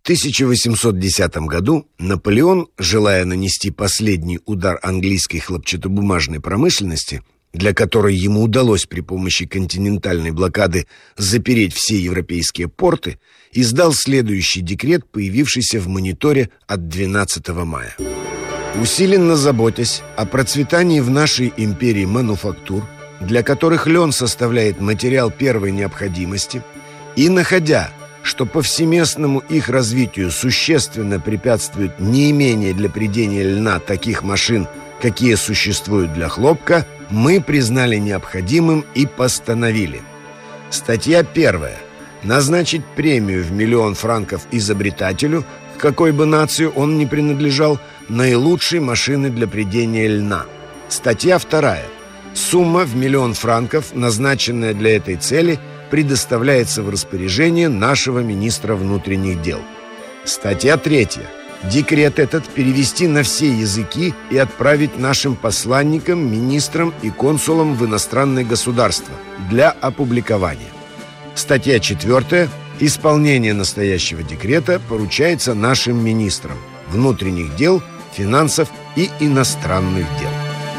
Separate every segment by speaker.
Speaker 1: 1810 году Наполеон, желая нанести последний удар английской хлопчатобумажной промышленности, для которой ему удалось при помощи континентальной блокады запереть все европейские порты, издал следующий декрет, появившийся в мониторе от 12 мая. Усиленно заботясь о процветании в нашей империи мануфактур, для которых лен составляет материал первой необходимости, и находя, что повсеместному их развитию существенно препятствует неимение для прядения льна таких машин, какие существуют для хлопка, мы признали необходимым и постановили. Статья 1. Назначить премию в 1 000 000 франков изобретателю, к какой бы нации он ни принадлежал, наилучшей машины для прядения льна. Статья 2. Сумма в 1 000 000 франков, назначенная для этой цели, предоставляется в распоряжение нашего министра внутренних дел. Статья 3. Декрет этот перевести на все языки и отправить нашим посланникам, министрам и консулам в иностранные государства для опубликования. Статья 4. Исполнение настоящего декрета поручается нашим министрам внутренних дел, финансов и иностранных дел.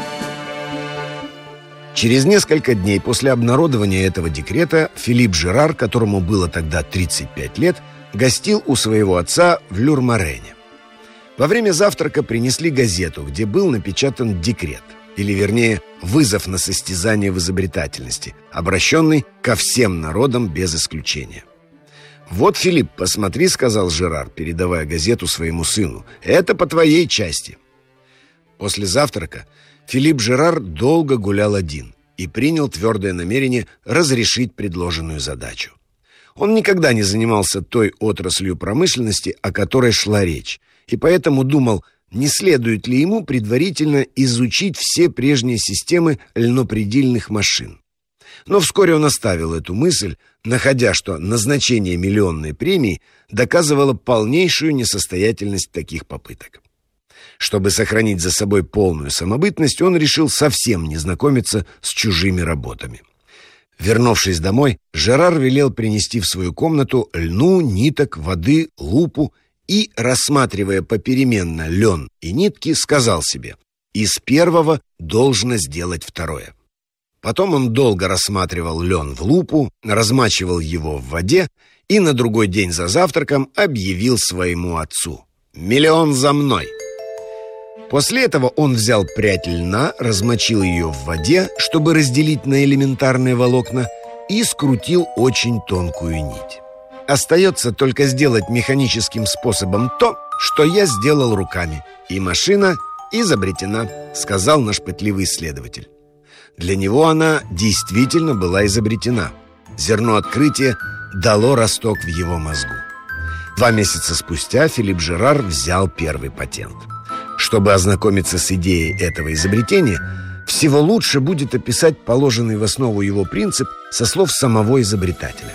Speaker 1: Через несколько дней после обнародования этого декрета Филипп Жерар, которому было тогда 35 лет, гостил у своего отца в Люрмарене. Во время завтрака принесли газету, где был напечатан декрет, или вернее вызов на состязание в изобретательности, обращенный ко всем народам без исключения. «Вот, Филипп, посмотри», — сказал Жерар, передавая газету своему сыну, — «это по твоей части». После завтрака Филипп Жерар долго гулял один и принял твердое намерение разрешить предложенную задачу. Он никогда не занимался той отраслью промышленности, о которой шла речь, и поэтому думал, не следует ли ему предварительно изучить все прежние системы льнопредельных машин. Но вскоре он оставил эту мысль, находя, что назначение миллионной премии доказывало полнейшую несостоятельность таких попыток. Чтобы сохранить за собой полную самобытность, он решил совсем не знакомиться с чужими работами. Вернувшись домой, Жерар велел принести в свою комнату льну, ниток, воды, лупу и, рассматривая попеременно лен и нитки, сказал себе: «Из первого должно сделать второе». Потом он долго рассматривал лен в лупу, размачивал его в воде и на другой день за завтраком объявил своему отцу: «1 000 000 за мной». После этого он взял прядь льна, размочил ее в воде, чтобы разделить на элементарные волокна, и скрутил очень тонкую нить. «Остается только сделать механическим способом то, что я сделал руками, и машина изобретена», — сказал наш пытливый исследователь. Для него она действительно была изобретена. Зерно открытия дало росток в его мозгу. 2 месяца спустя Филипп Жерар взял первый патент. Чтобы ознакомиться с идеей этого изобретения, всего лучше будет описать положенный в основу его принцип со слов самого изобретателя.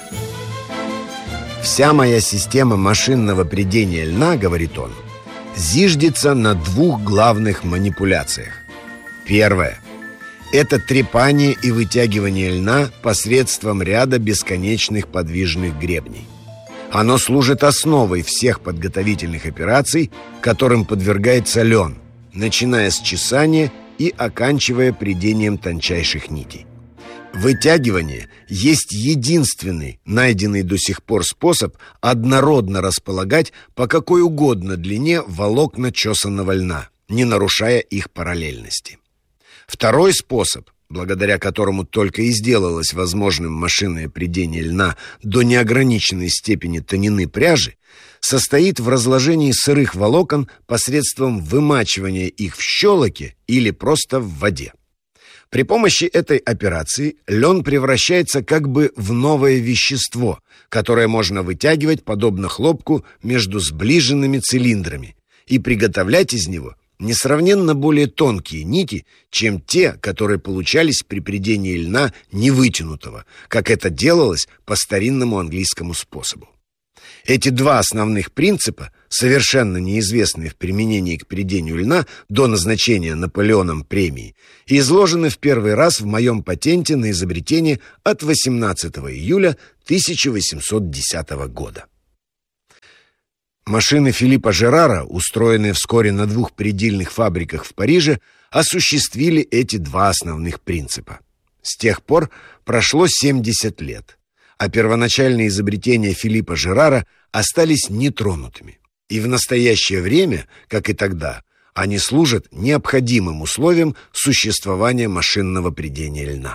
Speaker 1: «Вся моя система машинного прядения льна, — говорит он, — зиждется на 2 главных манипуляциях. Первое — это трепание и вытягивание льна посредством ряда бесконечных подвижных гребней. Оно служит основой всех подготовительных операций, которым подвергается лен, начиная с чесания и оканчивая прядением тончайших нитей. Вытягивание есть единственный, найденный до сих пор способ однородно располагать по какой угодно длине волокна чесанного льна, не нарушая их параллельности. Второй способ, благодаря которому только и сделалось возможным машинное прядение льна до неограниченной степени тонины пряжи, состоит в разложении сырых волокон посредством вымачивания их в щелоке или просто в воде. При помощи этой операции лен превращается как бы в новое вещество, которое можно вытягивать, подобно хлопку, между сближенными цилиндрами и приготовлять из него несравненно более тонкие нити, чем те, которые получались при прядении льна невытянутого, как это делалось по старинному английскому способу. Эти 2 основных принципа, совершенно неизвестные в применении к прядению льна до назначения Наполеоном премии, изложены в первый раз в моем патенте на изобретение от 18 июля 1810 года. Машины Филиппа Жерара, устроенные вскоре на 2 предельных фабриках в Париже, осуществили эти 2 основных принципа. С тех пор прошло 70 лет, а первоначальные изобретения Филиппа Жерара остались нетронутыми. И в настоящее время, как и тогда, они служат необходимым условием существования машинного прядения льна.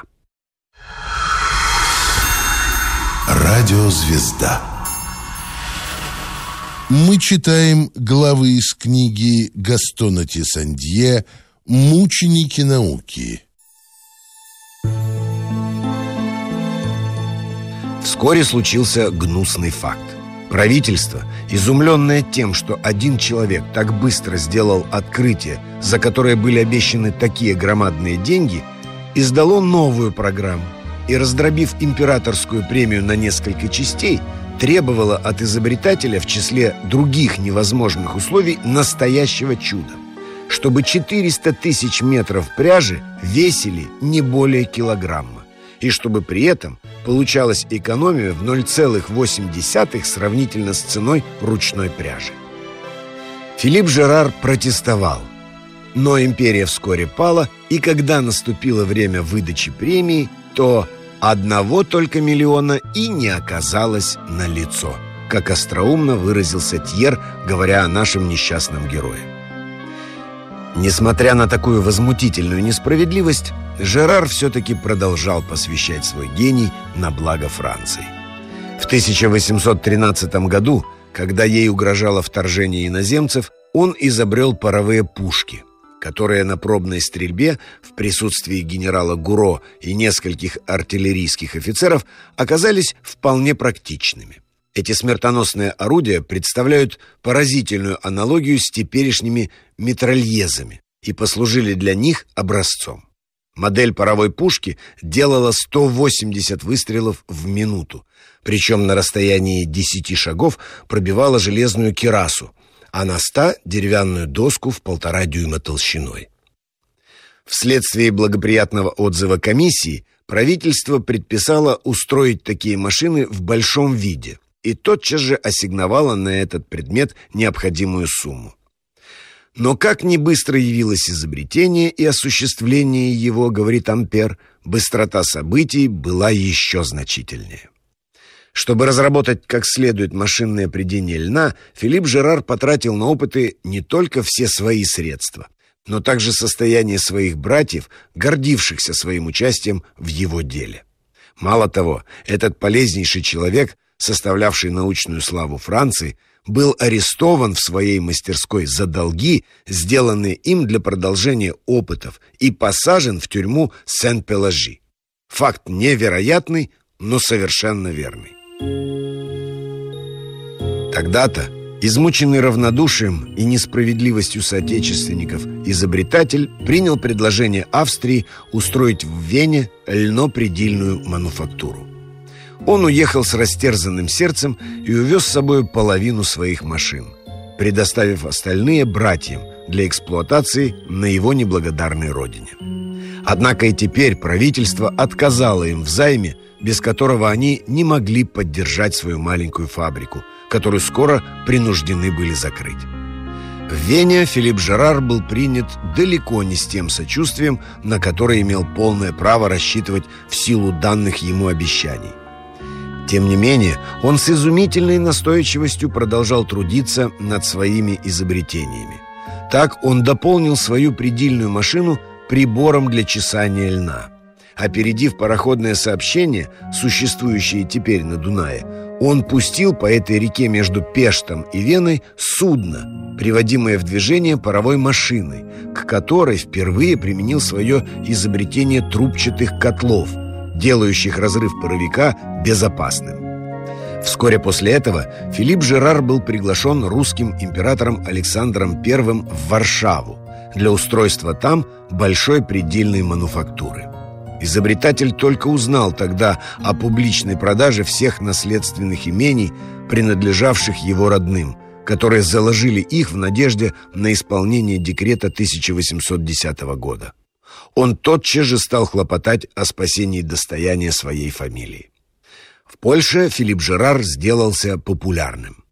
Speaker 2: Радиозвезда. Мы читаем главы из книги Гастона Тиссандье «Мученики науки».
Speaker 1: Вскоре случился гнусный факт. Правительство, изумленное тем, что один человек так быстро сделал открытие, за которое были обещаны такие громадные деньги, издало новую программу и, раздробив императорскую премию на несколько частей, требовало от изобретателя в числе других невозможных условий настоящего чуда, чтобы 400 тысяч метров пряжи весили не более килограмма, и чтобы при этом получалась экономия в 0,8 сравнительно с ценой ручной пряжи. Филипп Жерар протестовал, но империя вскоре пала, и когда наступило время выдачи премии, то 1 только миллиона и не оказалось налицо, как остроумно выразился Тьер, говоря о нашем несчастном герое. Несмотря на такую возмутительную несправедливость, Жерар все-таки продолжал посвящать свой гений на благо Франции. В 1813 году, когда ей угрожало вторжение иноземцев, он изобрел паровые пушки, которые на пробной стрельбе в присутствии генерала Гуро и нескольких артиллерийских офицеров оказались вполне практичными. Эти смертоносные орудия представляют поразительную аналогию с теперешними митральезами и послужили для них образцом. Модель паровой пушки делала 180 выстрелов в минуту, причем на расстоянии 10 шагов пробивала железную кирасу, а на 100 — деревянную доску в 1,5 дюйма толщиной. Вследствие благоприятного отзыва комиссии правительство предписало устроить такие машины в большом виде и тотчас же ассигновало на этот предмет необходимую сумму. Но как ни быстро явилось изобретение и осуществление его, говорит Ампер, быстрота событий была еще значительнее. Чтобы разработать как следует машинное прядение льна, Филипп Жерар потратил на опыты не только все свои средства, но также состояние своих братьев, гордившихся своим участием в его деле. Мало того, этот полезнейший человек, составлявший научную славу Франции, был арестован в своей мастерской за долги, сделанные им для продолжения опытов, и посажен в тюрьму Сен-Пеложи. Факт невероятный, но совершенно верный. Тогда-то, измученный равнодушием и несправедливостью соотечественников, изобретатель принял предложение Австрии устроить в Вене льнопредельную мануфактуру. Он уехал с растерзанным сердцем и увез с собой половину своих машин, предоставив остальные братьям для эксплуатации на его неблагодарной родине. Однако и теперь правительство отказало им в займе, без которого они не могли поддержать свою маленькую фабрику, которую скоро принуждены были закрыть. В Вене Филипп Жерар был принят далеко не с тем сочувствием, на которое имел полное право рассчитывать в силу данных ему обещаний. Тем не менее, он с изумительной настойчивостью продолжал трудиться над своими изобретениями. Так он дополнил свою предельную машину прибором для чесания льна. Опередив пароходное сообщение, существующее теперь на Дунае, он пустил по этой реке между Пештом и Веной судно, приводимое в движение паровой машиной, к которой впервые применил свое изобретение трубчатых котлов, делающих разрыв паровика безопасным. Вскоре после этого Филипп Жерар был приглашен русским императором Александром I в Варшаву для устройства там большой предельной мануфактуры. Изобретатель только узнал тогда о публичной продаже всех наследственных имений, принадлежавших его родным, которые заложили их в надежде на исполнение декрета 1810 года. Он тотчас же стал хлопотать о спасении достояния своей фамилии. В Польше Филипп Жерар сделался популярным.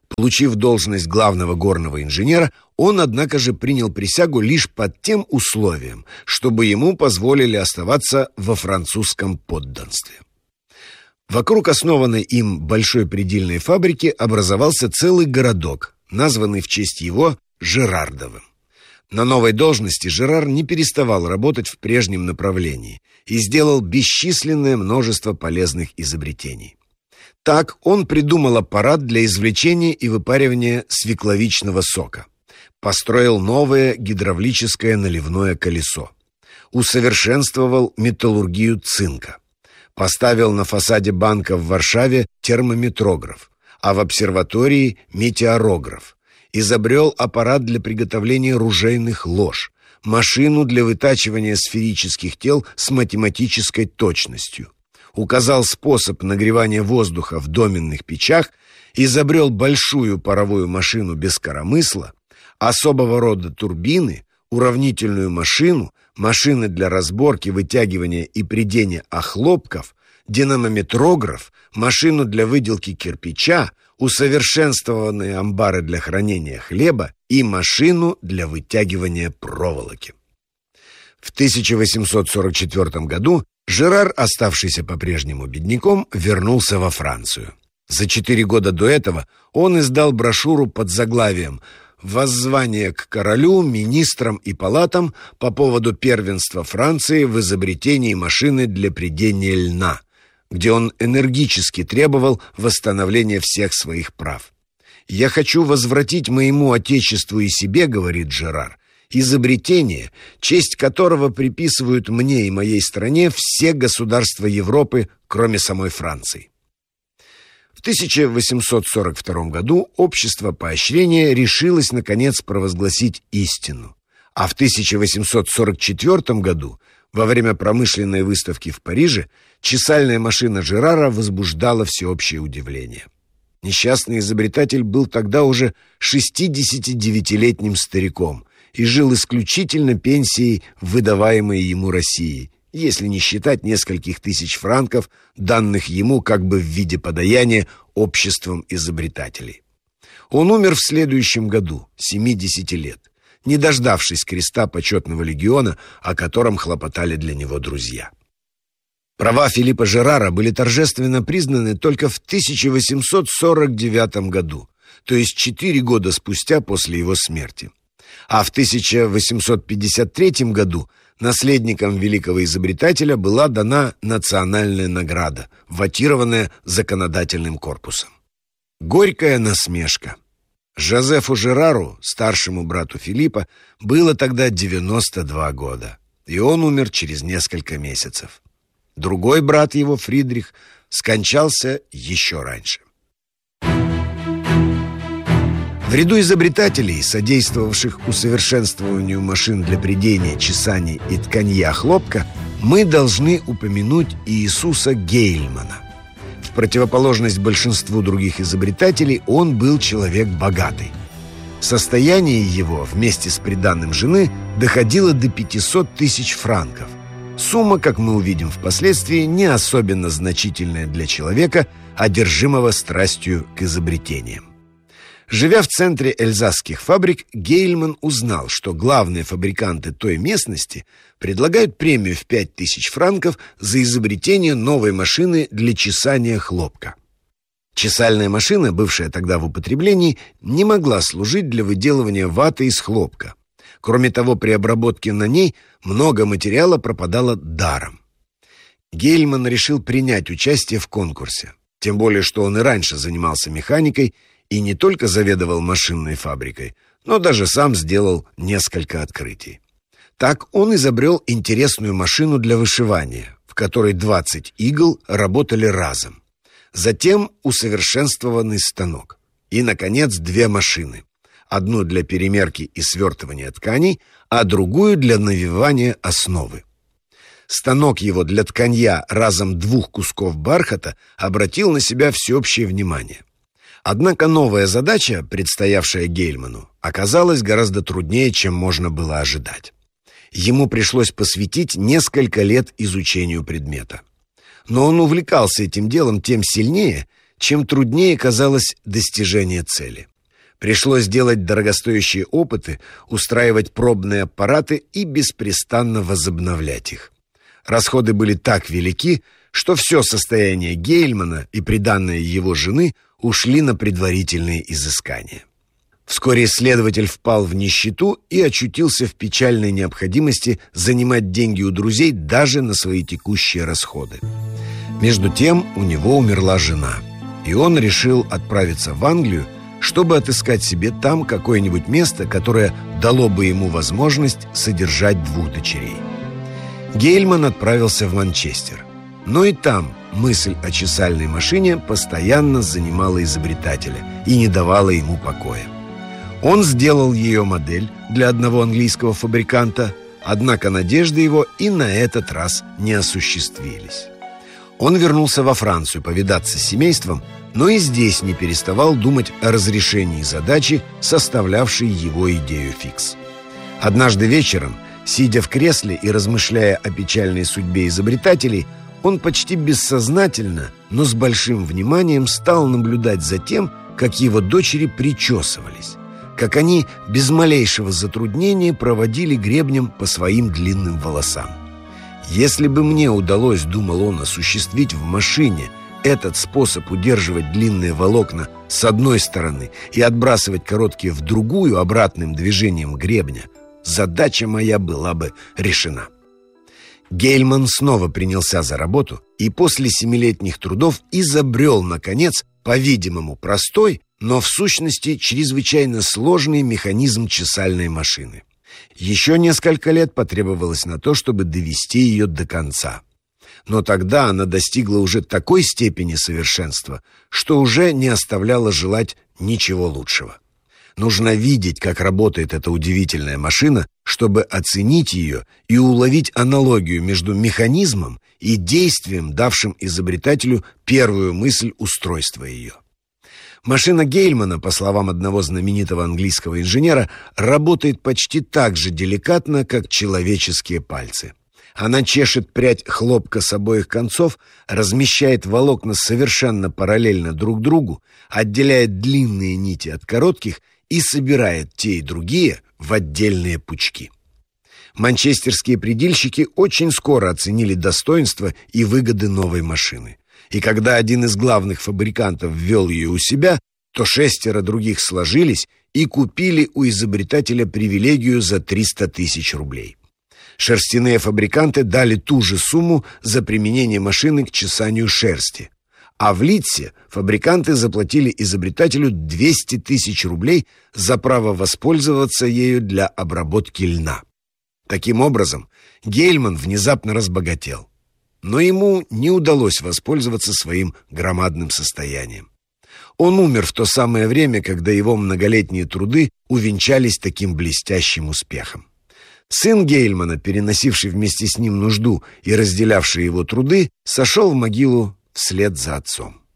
Speaker 1: Получив должность главного горного инженера, он, однако же, принял присягу лишь под тем условием, чтобы ему позволили оставаться во французском подданстве. Вокруг основанной им большой предельной фабрики образовался целый городок, названный в честь его Жерардовым. На новой должности Жерар не переставал работать в прежнем направлении и сделал бесчисленное множество полезных изобретений. Так он придумал аппарат для извлечения и выпаривания свекловичного сока, построил новое гидравлическое наливное колесо, усовершенствовал металлургию цинка, поставил на фасаде банка в Варшаве термометрограф, а в обсерватории метеорограф, изобрел аппарат для приготовления ружейных лож, машину для вытачивания сферических тел с математической точностью, указал способ нагревания воздуха в доменных печах, изобрел большую паровую машину без коромысла, особого рода турбины, уравнительную машину, машины для разборки, вытягивания и прядения охлопков, динамометрограф, машину для выделки кирпича, усовершенствованные амбары для хранения хлеба и машину для вытягивания проволоки. В 1844 году Жерар, оставшийся по-прежнему бедняком, вернулся во Францию. За 4 года до этого он издал брошюру под заглавием «Воззвание к королю, министрам и палатам по поводу первенства Франции в изобретении машины для прядения льна», где он энергически требовал восстановления всех своих прав. «Я хочу возвратить моему отечеству и себе, — говорит Жерар, — изобретение, честь которого приписывают мне и моей стране все государства Европы, кроме самой Франции». В 1842 году общество поощрения решилось, наконец, провозгласить истину, а в 1844 году, во время промышленной выставки в Париже, чесальная машина Жерара возбуждала всеобщее удивление. Несчастный изобретатель был тогда уже 69-летним стариком и жил исключительно пенсией, выдаваемой ему Россией, если не считать нескольких тысяч франков, данных ему как бы в виде подаяния обществом изобретателей. Он умер в следующем году, 70 лет, не дождавшись креста почетного легиона, о котором хлопотали для него друзья. Права Филиппа Жерара были торжественно признаны только в 1849 году, то есть 4 года спустя после его смерти. А в 1853 году наследникам великого изобретателя была дана национальная награда, вотированная законодательным корпусом. Горькая насмешка. Жозефу Жерару, старшему брату Филиппа, было тогда 92 года, и он умер через несколько месяцев. Другой брат его, Фридрих, скончался еще раньше. В ряду изобретателей, содействовавших усовершенствованию машин для прядения, чесания и тканья хлопка, мы должны упомянуть Иисуса Гейльмана. В противоположность большинству других изобретателей, он был человек богатый. Состояние его вместе с приданым жены доходило до 500 тысяч франков. Сумма, как мы увидим впоследствии, не особенно значительная для человека, одержимого страстью к изобретениям. Живя в центре эльзасских фабрик, Гейльман узнал, что главные фабриканты той местности предлагают премию в 5000 франков за изобретение новой машины для чесания хлопка. Чесальная машина, бывшая тогда в употреблении, не могла служить для выделывания ваты из хлопка. Кроме того, при обработке на ней много материала пропадало даром. Гейльман решил принять участие в конкурсе, тем более что он и раньше занимался механикой и не только заведовал машинной фабрикой, но даже сам сделал несколько открытий. Так он изобрел интересную машину для вышивания, в которой 20 игл работали разом. Затем усовершенствованный станок. И, наконец, 2 машины. Одну для перемерки и свертывания тканей, а другую для навивания основы. Станок его для тканья разом 2 кусков бархата обратил на себя всеобщее внимание. Однако новая задача, предстоявшая Гейльману, оказалась гораздо труднее, чем можно было ожидать. Ему пришлось посвятить несколько лет изучению предмета. Но он увлекался этим делом тем сильнее, чем труднее казалось достижение цели. Пришлось делать дорогостоящие опыты, устраивать пробные аппараты и беспрестанно возобновлять их. Расходы были так велики, что все состояние Гейльмана и приданное его жены ушли на предварительные изыскания. Вскоре исследователь впал в нищету и очутился в печальной необходимости занимать деньги у друзей даже на свои текущие расходы. Между тем у него умерла жена, и он решил отправиться в Англию, чтобы отыскать себе там какое-нибудь место, которое дало бы ему возможность содержать 2 дочерей. Гейльман отправился в Манчестер, но и там мысль о чесальной машине постоянно занимала изобретателя и не давала ему покоя. Он сделал ее модель для одного английского фабриканта, однако надежды его и на этот раз не осуществились. Он вернулся во Францию повидаться с семейством, но и здесь не переставал думать о разрешении задачи, составлявшей его идею фикс. Однажды вечером, сидя в кресле и размышляя о печальной судьбе изобретателей, он почти бессознательно, но с большим вниманием стал наблюдать за тем, как его дочери причесывались, как они без малейшего затруднения проводили гребнем по своим длинным волосам. Если бы мне удалось, думал он, осуществить в машине этот способ удерживать длинные волокна с одной стороны и отбрасывать короткие в другую обратным движением гребня, задача моя была бы решена. Гейльман снова принялся за работу и после 7-летних трудов изобрел, наконец, по-видимому, простой, но в сущности чрезвычайно сложный механизм чесальной машины. Еще несколько лет потребовалось на то, чтобы довести ее до конца. Но тогда она достигла уже такой степени совершенства, что уже не оставляла желать ничего лучшего. Нужно видеть, как работает эта удивительная машина, чтобы оценить ее и уловить аналогию между механизмом и действием, давшим изобретателю первую мысль устройства ее. Машина Гейльмана, по словам одного знаменитого английского инженера, работает почти так же деликатно, как человеческие пальцы. Она чешет прядь хлопка с обоих концов, размещает волокна совершенно параллельно друг другу, отделяет длинные нити от коротких и собирает те и другие в отдельные пучки. Манчестерские предельщики очень скоро оценили достоинства и выгоды новой машины. И когда один из главных фабрикантов ввел ее у себя, то 6 других сложились и купили у изобретателя привилегию за 300 тысяч рублей. Шерстяные фабриканты дали ту же сумму за применение машины к чесанию шерсти. А в Лидсе фабриканты заплатили изобретателю 200 тысяч рублей за право воспользоваться ею для обработки льна. Таким образом, Гейльман внезапно разбогател. Но ему не удалось воспользоваться своим громадным состоянием. Он умер в то самое время, когда его многолетние труды увенчались таким блестящим успехом. Сын Гейльмана, переносивший вместе с ним нужду и разделявший его труды, сошел в могилу вслед за отцом.